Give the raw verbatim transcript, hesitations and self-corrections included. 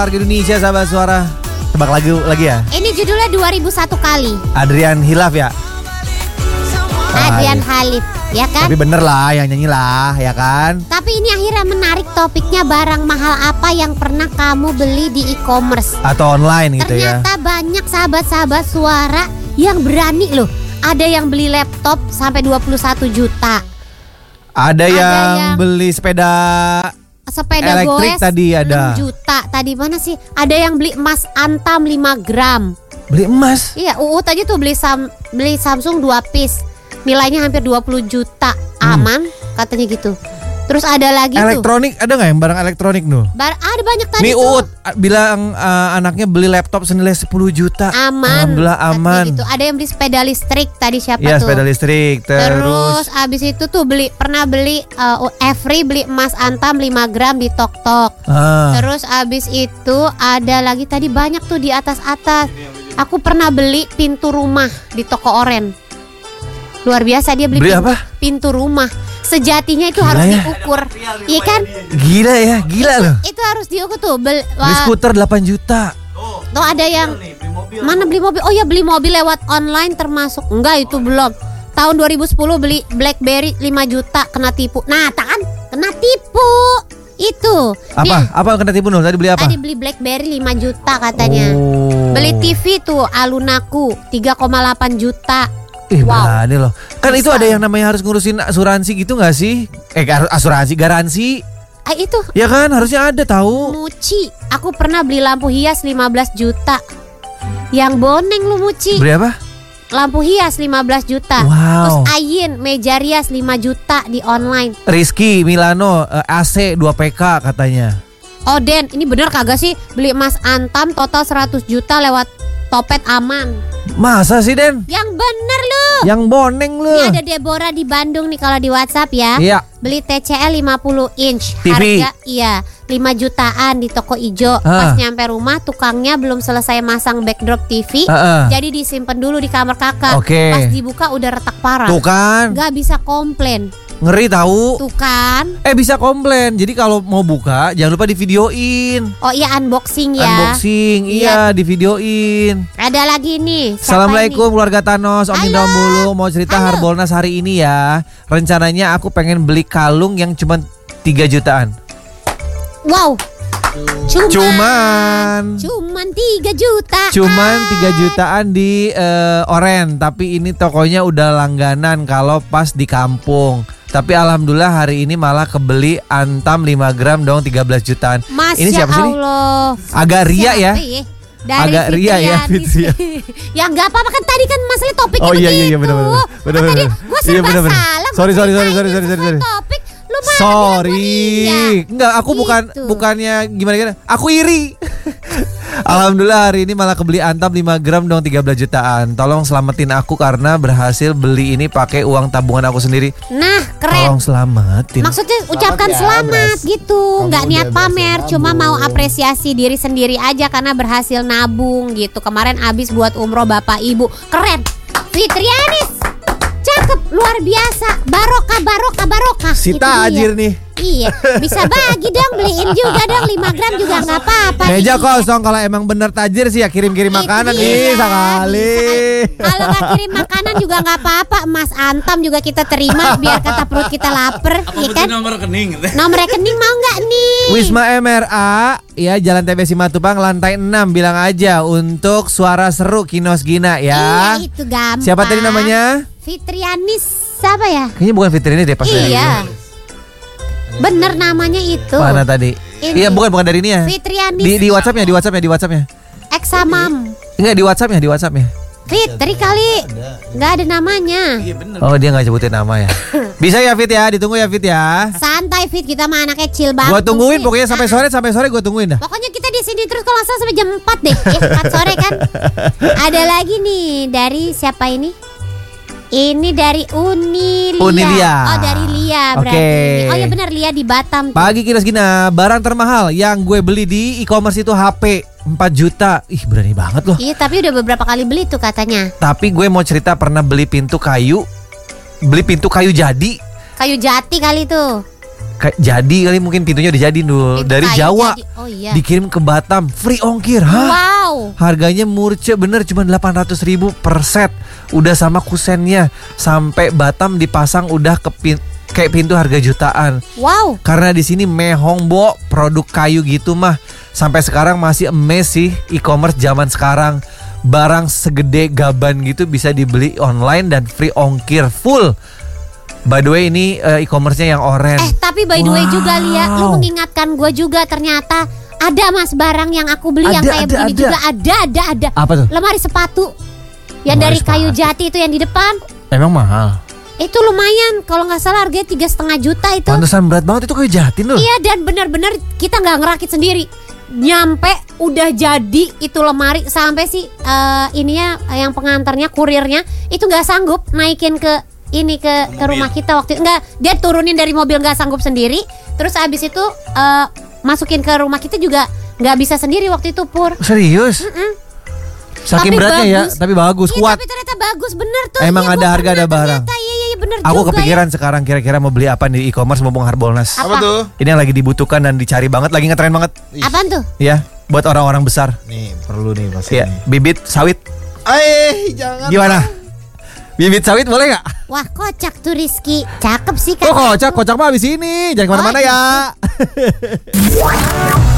Indonesia, sahabat suara. Tebak lagu lagi ya. Ini judulnya dua ribu satu kali. Adrian Hilaf ya. Adrian Halif, ya kan? Tapi bener lah yang nyanyi lah, ya kan? Tapi ini akhirnya menarik topiknya, barang mahal apa yang pernah kamu beli di e-commerce atau online gitu ya. Ternyata banyak sahabat-sahabat suara yang berani loh. Ada yang beli laptop sampai dua puluh satu juta. Ada, ada yang, yang beli sepeda sepeda elektrik goes tadi ada enam juta. Tadi mana sih? Ada yang beli emas antam lima gram. Beli emas? Iya, Uut tadi tuh beli sam, beli Samsung dua piece. Nilainya hampir dua puluh juta. Aman hmm. katanya gitu. Terus ada lagi elektronik, tuh. Ada gak yang barang elektronik nuh? Bar, ada banyak tadi nih, tuh. Uut bilang uh, anaknya beli laptop senilai sepuluh juta. Aman. Alhamdulillah aman gitu. Ada yang beli sepeda listrik tadi siapa ya, tuh? sepeda listrik. Terus, terus abis itu tuh beli pernah beli uh, Every beli emas antam lima gram di Tok Tok. ah. Terus abis itu ada lagi tadi banyak tuh di atas-atas. Aku pernah beli pintu rumah di toko Oren. Luar biasa, dia beli, beli pintu, apa? pintu rumah. Sejatinya itu gila harus ya? diukur. Iya kan? Gila ya, gila itu, loh. Itu harus diukur tuh. Bel, beli skuter delapan juta. Tuh ada yang mana beli mobil? Oh ya, beli mobil lewat online termasuk. Enggak, itu belum. Tahun dua ribu sepuluh beli BlackBerry lima juta, kena tipu. Nah, tak kan? Kena tipu. Itu. Apa? Nih, apa kena tipu Nul? Tadi beli apa? Tadi beli BlackBerry lima juta katanya. Oh. Beli T V tuh Alunaku tiga koma delapan juta. Ih, wow. berani loh. Kan bisa. Itu ada yang namanya harus ngurusin asuransi gitu gak sih? Eh, asuransi, garansi. Ah, itu. Ya kan, harusnya ada tahu. Muci, aku pernah beli lampu hias lima belas juta. Yang boneng lu Muci. Beli apa? Lampu hias lima belas juta. Wow. Terus Ayin meja rias lima juta di online. Rizky Milano A C dua P K katanya. Oh Den, ini bener kagak sih? Beli emas antam total seratus juta lewat Topet Aman. Masa sih Den? Yang bener lu. Yang boneng lu. Ini ada Deborah di Bandung nih kalau di WhatsApp ya. Iya. Beli T C L lima puluh inch. T V. Harga iya lima jutaan di toko ijo. Ah. Pas nyampe rumah tukangnya belum selesai masang backdrop T V. Ah, ah. Jadi disimpan dulu di kamar kakak. Oke. Pas dibuka udah retak parah. Tuh kan. Gak bisa komplain. Ngeri tahu. Tuh kan. Eh, bisa komplain. Jadi kalau mau buka jangan lupa divideoin. Oh iya, unboxing ya. Unboxing, iya, iya divideoin. Ada lagi nih. Assalamualaikum ini? keluarga Thanos, Om Indra Mulu. Mau cerita Halo. Harbolnas hari ini ya. Rencananya aku pengen beli kalung yang cuma tiga jutaan. Wow. Cuman Cuman Cuman tiga juta. Cuman tiga jutaan di uh, Oren. Tapi ini tokonya udah langganan kalau pas di kampung. Tapi alhamdulillah hari ini malah kebeli antam lima gram dong tiga belas jutaan. Masya ini siapa sih? Allah. Agak ria ya. Dari agak ria ya Fitria. Ya nggak apa-apa kan tadi kan masalah topiknya oh, begitu. iya iya iya benar benar. Benar kan benar. tadi gua serba iya, benar, benar. salah. Sorry sorry sorry sorry sorry sorry. Topik lu malah sorry. Enggak, aku gitu. bukan bukannya gimana gimana. Aku iri. Alhamdulillah hari ini malah kebeli antam lima gram dong tiga belas jutaan. Tolong selamatin aku karena berhasil beli ini pakai uang tabungan aku sendiri. Nah, keren. Tolong selamatin. Maksudnya ucapkan Selamat ya, selamat Bres. gitu. Nggak Kamu niat udah pamer, berhasil cuma nabung. mau apresiasi diri sendiri aja karena berhasil nabung gitu. Kemarin abis buat umroh bapak ibu. Keren. Fitrianis. Cakep, luar biasa. Barokah, barokah, barokah. Si Itu tajir dia. nih. Iya, bisa bagi dong, beliin juga dong lima gram juga nggak apa-apa. Meja nih. kosong kalau emang bener tajir sih ya kirim-kirim Itu makanan dia, nih sekali. bisa. Kalau nggak kirim makanan juga nggak apa-apa, Mas Antam juga kita terima biar kata perut kita lapar, Aku ya butuh kan? nomor rekening. Nomor rekening mau nggak nih? Wisma M R A ya Jalan T B Simatupang lantai enam bilang aja untuk suara seru Kinos Gina ya. Iya itu gampang. Siapa tadi namanya? Fitrianis siapa ya? Kayaknya bukan Fitri ini deh pas dari Iya. Bener namanya itu. mana tadi? Ini. Iya bukan bukan dari ini ya. Fitrianis. Di di WhatsAppnya di WhatsAppnya di WhatsAppnya. Eksamam. Enggak di WhatsAppnya di WhatsAppnya. Fitri kali. Nggak ada namanya. Iya bener. Oh dia nggak sebutin nama ya. Bisa ya Fit ya, ditunggu ya Fit ya. Santai Fit, kita mah anak kecil banget. Gua tungguin pokoknya sampai sore sampai sore gua tungguin dah. Pokoknya kita di sini terus kalau nggak salah sampai jam empat deh. Ya, empat sore kan. Ada lagi nih dari siapa ini? Ini dari Uni Lia. Uni Lia. Oh dari Lia berarti. Oke. Oh ya benar Lia di Batam. Pagi Kinos Gina, barang termahal yang gue beli di e-commerce itu H P empat juta. Ih berani banget loh. Iya tapi udah beberapa kali beli tuh katanya. Tapi gue mau cerita pernah beli pintu kayu. Beli pintu kayu jadi. Kayu jati kali tuh. Kayak jadi kali mungkin pintunya udah jadi dulu Pintu dari kayu Jawa jadi. Oh iya. dikirim ke Batam free ongkir. Hah? Wow. Harganya murce bener cuma delapan ratus ribu per set. Udah sama kusennya. Sampai Batam dipasang udah ke pin- kayak pintu harga jutaan. Wow. Karena di sini mehong bo produk kayu gitu mah. Sampai sekarang masih amazed sih e-commerce zaman sekarang. Barang segede gaban gitu bisa dibeli online dan free ongkir full. By the way ini uh, e-commerce-nya yang oren. Eh tapi by the way Wow. juga Lia, lu mengingatkan gue juga ternyata ada mas barang yang aku beli yang Ada, kayak ada, begini ada. juga ada ada ada. Apa tuh? Lemari sepatu yang Lemari dari kayu sepatu. jati itu yang di depan. Emang mahal. Itu lumayan kalau nggak salah harganya tiga setengah juta itu. Pantesan berat banget itu kayu jati loh. Iya dan benar-benar kita nggak ngerakit sendiri. Nyampe udah jadi itu lemari sampai sih uh, ininya yang pengantarnya kurirnya itu nggak sanggup naikin ke ini ke ke rumah kita waktu itu. Enggak, dia turunin dari mobil nggak sanggup sendiri. Terus abis itu uh, masukin ke rumah kita juga nggak bisa sendiri waktu itu Pur. Serius? Mm-mm. Saking Tapi beratnya ya, bagus. tapi bagus, Iya, kuat. tapi ternyata bagus bener tuh. Emang Iya, ada gua harga, pernah ada barang. ternyata. Iya iya iya bener Aku juga kepikiran sekarang kira-kira mau beli apa di e-commerce mumpung Harbolnas. Apa? Apa tuh? Ini yang lagi dibutuhkan dan dicari banget, lagi ngetren banget ya. Apaan tuh? ya buat orang-orang besar. Nih perlu nih pasti Ya, nih. bibit sawit. Eh jangan. Gimana? Bibit sawit boleh nggak? Wah kocak tuh Rizky. Cakep sih Oh kan. kocak, kocak mah abis ini. Jangan kemana-mana Oh, ya.